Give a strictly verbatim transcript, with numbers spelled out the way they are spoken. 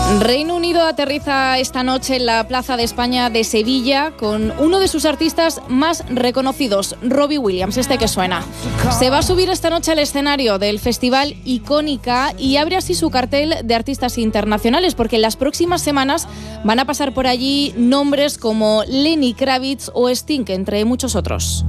Reino Unido aterriza esta noche en la Plaza de España de Sevilla con uno de sus artistas más reconocidos, Robbie Williams, este que suena. Se va a subir esta noche al escenario del Festival Icónica y abre así su cartel de artistas internacionales, porque en las próximas semanas van a pasar por allí nombres como Lenny Kravitz o Sting, entre muchos otros.